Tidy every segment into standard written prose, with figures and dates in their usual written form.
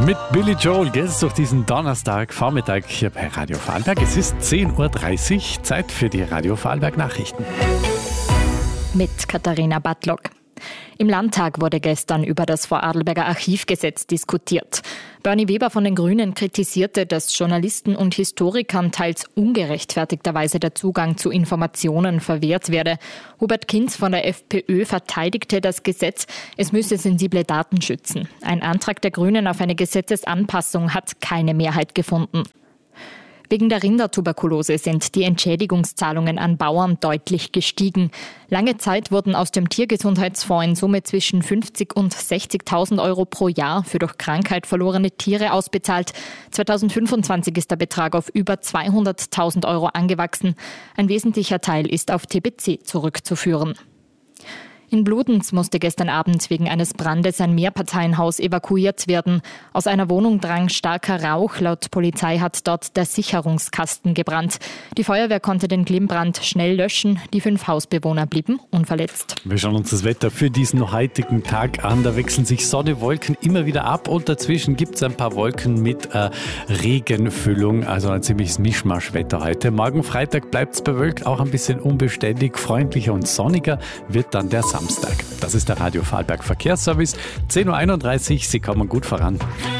mit Billy Joel geht es durch diesen Donnerstagvormittag hier bei Radio Vorarlberg. Es ist 10.30 Uhr, Zeit für die Radio Vorarlberg Nachrichten. Mit Katharina Badlock. Im Landtag wurde gestern über das Vorarlberger Archivgesetz diskutiert. Bernie Weber von den Grünen kritisierte, dass Journalisten und Historikern teils ungerechtfertigterweise der Zugang zu Informationen verwehrt werde. Hubert Kinz von der FPÖ verteidigte das Gesetz, es müsse sensible Daten schützen. Ein Antrag der Grünen auf eine Gesetzesanpassung hat keine Mehrheit gefunden. Wegen der Rindertuberkulose sind die Entschädigungszahlungen an Bauern deutlich gestiegen. Lange Zeit wurden aus dem Tiergesundheitsfonds in Summe zwischen 50.000 und 60.000 Euro pro Jahr für durch Krankheit verlorene Tiere ausbezahlt. 2025 ist der Betrag auf über 200.000 Euro angewachsen. Ein wesentlicher Teil ist auf TBC zurückzuführen. In Bludenz musste gestern Abend wegen eines Brandes ein Mehrparteienhaus evakuiert werden. Aus einer Wohnung drang starker Rauch. Laut Polizei hat dort der Sicherungskasten gebrannt. Die Feuerwehr konnte den Klimmbrand schnell löschen. Die 5 Hausbewohner blieben unverletzt. Wir schauen uns das Wetter für diesen heutigen Tag an. Da wechseln sich Sonne, Wolken immer wieder ab und dazwischen gibt es ein paar Wolken mit Regenfüllung. Also ein ziemliches Mischmaschwetter heute. Morgen Freitag bleibt es bewölkt, auch ein bisschen unbeständig. Freundlicher und sonniger wird dann der Samstag. Das ist der Radio Vorarlberg Verkehrsservice. 10.31 Uhr, Sie kommen gut voran.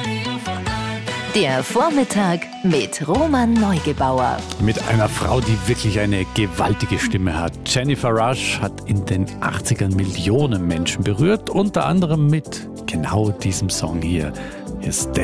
Der Vormittag mit Roman Neugebauer. Mit einer Frau, die wirklich eine gewaltige Stimme hat. Jennifer Rush hat in den 80ern Millionen Menschen berührt, unter anderem mit genau diesem Song hier. Hier ist